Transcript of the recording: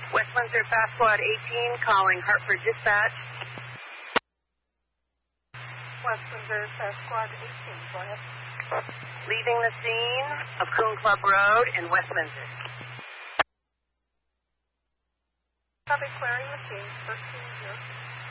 West Windsor Fast Squad 18 calling Hartford Dispatch. West Windsor Fast Squad 18, go ahead. Leaving the scene of Coon Club Road in West Windsor. Copy, clearing the scene, 13-0.